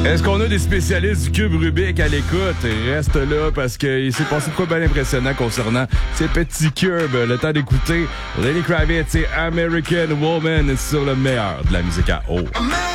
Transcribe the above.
Est-ce qu'on a des spécialistes du cube Rubik à l'écoute? Reste là parce qu'il s'est passé de quoi bien impressionnant concernant ces petits cubes. Le temps d'écouter Lenny Kravitz et American Woman sur le meilleur de la musique à eau.